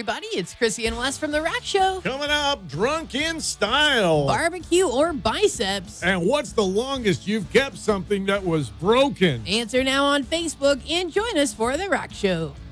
everybody. It's Chrissy and Wes from The Rack Show. Coming up, drunk in style. Barbecue or biceps? And what's the longest you've kept something that was broken? Answer now on Facebook and join us for The Rack Show.